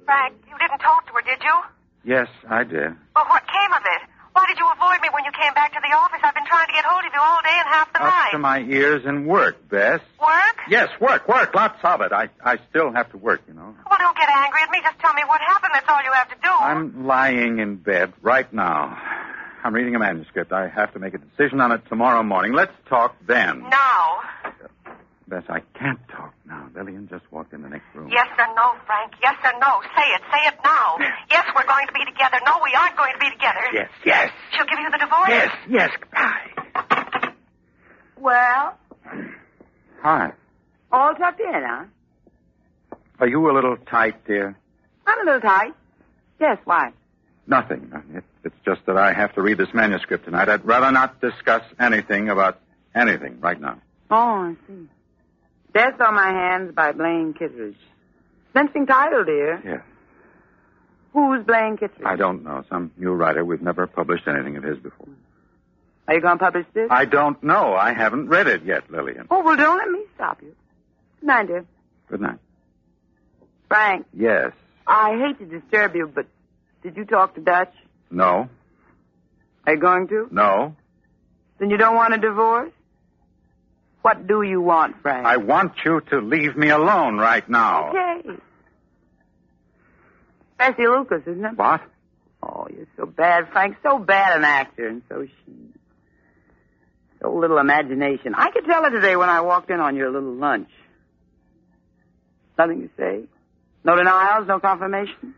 Frank, you didn't talk to her, did you? Yes, I did. Well, what came of it? Why did you avoid me when you came back to the office? I've been trying to get hold of you all day and half the night. Up to my ears in work, Bess. Work? Yes, work. Lots of it. I still have to work, you know. Well, don't get angry at me. Just tell me what happened. That's all you have to do. I'm lying in bed right now. I'm reading a manuscript. I have to make a decision on it tomorrow morning. Let's talk then. Now. Bess, I can't talk now. Lillian just walked in the next room. Yes or no, Frank? Yes or no? Say it. Say it now. Yes, we're going to be together. No, we aren't going to be together. Yes. She'll give you the divorce? Yes. Goodbye. Well, Hi. all tucked in, huh? Are you a little tight, dear? I'm a little tight. Yes, why? Nothing. It's just that I have to read this manuscript tonight. I'd rather not discuss anything about anything right now. Oh, I see. Death on My Hands by Blaine Kittredge. Interesting title, dear. Yes. Who's Blaine Kittredge? I don't know. Some new writer. We've never published anything of his before. Are you going to publish this? I don't know. I haven't read it yet, Lillian. Oh, well, don't let me stop you. Good night, dear. Good night. Frank, Yes. I hate to disturb you, but did you talk to Dutch? No. Are you going to? No. Then you don't want a divorce? What do you want, Frank? I want you to leave me alone right now. Okay. Bessie Lucas, isn't it? What? Oh, you're so bad, Frank. So bad an actor, and so she. So little imagination. I could tell her today when I walked in on your little lunch. Nothing to say? No denials, no confirmation?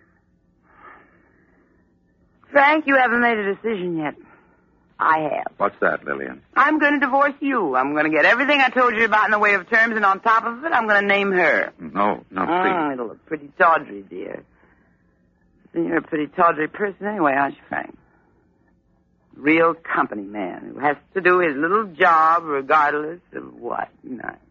Frank, you haven't made a decision yet. I have. What's that, Lillian? I'm going to divorce you. I'm going to get everything I told you about in the way of terms, and on top of it, I'm going to name her. No, please. It'll look pretty tawdry, dear. Then you're a pretty tawdry person anyway, aren't you, Frank? Real company man who has to do his little job regardless of what. Not